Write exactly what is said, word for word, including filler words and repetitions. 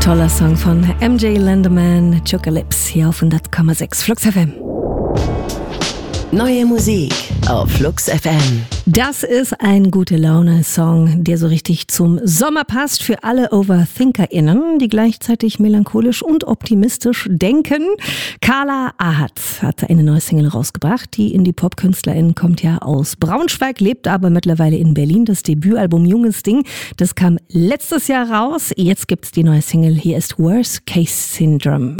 Toller Song von M J Lenderman, Chocalypse, hier auf hundert Komma sechs Flux F M. Neue Musik auf Flux F M. Das ist ein Gute-Laune-Song, der so richtig zum Sommer passt für alle OverthinkerInnen, die gleichzeitig melancholisch und optimistisch denken. Carla Ahat hat eine neue Single rausgebracht. Die Indie-Pop-KünstlerInnen kommt ja aus Braunschweig, lebt aber mittlerweile in Berlin. Das Debütalbum Junges Ding, das kam letztes Jahr raus. Jetzt gibt's die neue Single. Hier ist Worst Case Syndrome.